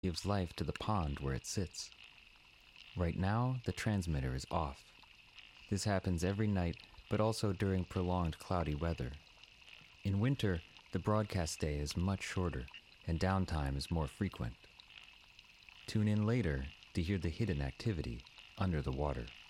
gives life to the pond where it sits. Right now, the transmitter is off. This happens every night, but also during prolonged cloudy weather. In winter, the broadcast day is much shorter, and downtime is more frequent. Tune in later to hear the hidden activity under the water.